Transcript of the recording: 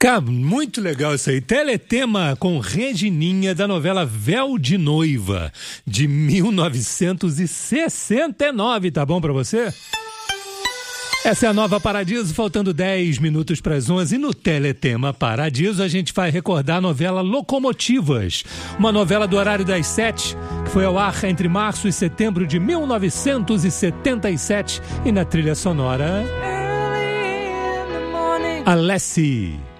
Cara, muito legal isso aí. Teletema com Regininha, da novela Véu de Noiva, de 1969. Tá bom pra você? Essa é a Nova Paradiso, faltando 10 minutos para as 11. E no Teletema Paradiso a gente vai recordar a novela Locomotivas, uma novela do horário das 7, que foi ao ar entre março e setembro de 1977. E na trilha sonora, Alessi.